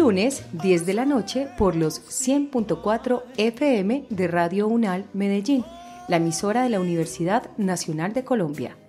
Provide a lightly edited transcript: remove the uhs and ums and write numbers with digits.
lunes, 10 de la noche, por los 100.4 FM de Radio UNAL Medellín, la emisora de la Universidad Nacional de Colombia.